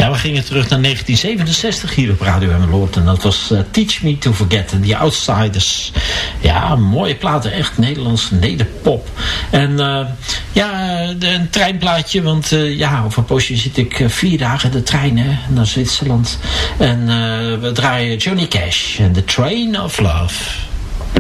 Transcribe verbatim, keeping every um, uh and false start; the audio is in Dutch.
Ja, we gingen terug naar negentien zevenenzestig hier op Radio Emmeloord. En dat was uh, Teach Me to Forget. The Outsiders. Ja, mooie platen. Echt Nederlandse nederpop. En uh, ja, een treinplaatje. Want uh, ja, over een poosje zit ik uh, vier dagen in de trein hè, naar Zwitserland. En uh, we draaien Johnny Cash en The Train of Love.